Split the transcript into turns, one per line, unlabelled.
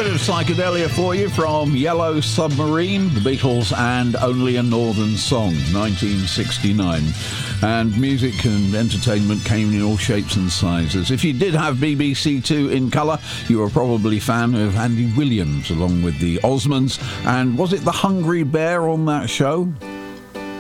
Bit of psychedelia for you from Yellow Submarine, the Beatles, and Only a Northern Song, 1969. And music and entertainment came in all shapes and sizes. If you did have BBC Two in colour, you were probably a fan of Andy Williams, along with the Osmonds. And was it the Hungry Bear on that show?